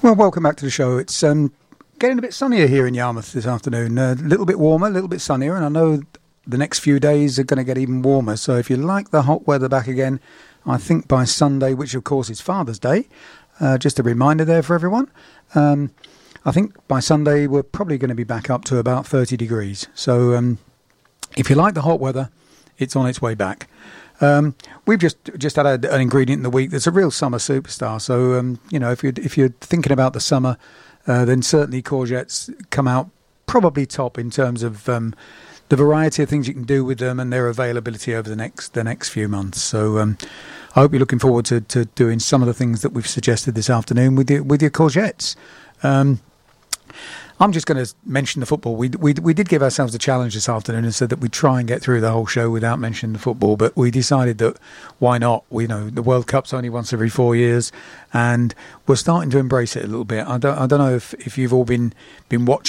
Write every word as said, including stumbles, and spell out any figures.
Well, welcome back to the show. It's um, getting a bit sunnier here in Yarmouth this afternoon. A little bit warmer, a little bit sunnier, and I know the next few days are going to get even warmer. So if you like the hot weather back again, I think by Sunday, which of course is Father's Day, uh, just a reminder there for everyone, um, I think by Sunday we're probably going to be back up to about thirty degrees. So um, if you like the hot weather, it's on its way back. Um, we've just just had a, an ingredient in the week that's a real summer superstar. So um, you know, if you if you're thinking about the summer, uh, then certainly courgettes come out probably top in terms of um, the variety of things you can do with them and their availability over the next the next few months. So um, I hope you're looking forward to, to doing some of the things that we've suggested this afternoon with your with your courgettes. Um, I'm just going to mention the football. We, we we did give ourselves a challenge this afternoon and said that we'd try and get through the whole show without mentioning the football, but we decided that why not? We know the World Cup's only once every four years, and we're starting to embrace it a little bit. I don't I don't know if, if you've all been been watching